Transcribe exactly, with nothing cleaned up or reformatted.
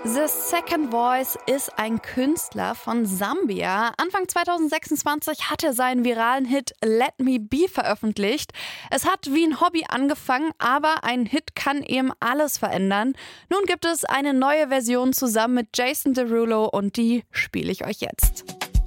The Second Voice ist ein Künstler von Sambia. Anfang zwanzig sechsundzwanzig hat er seinen viralen Hit Let Me Be veröffentlicht. Es hat wie ein Hobby angefangen, aber ein Hit kann eben alles verändern. Nun gibt es eine neue Version zusammen mit Jason Derulo und die spiele ich euch jetzt.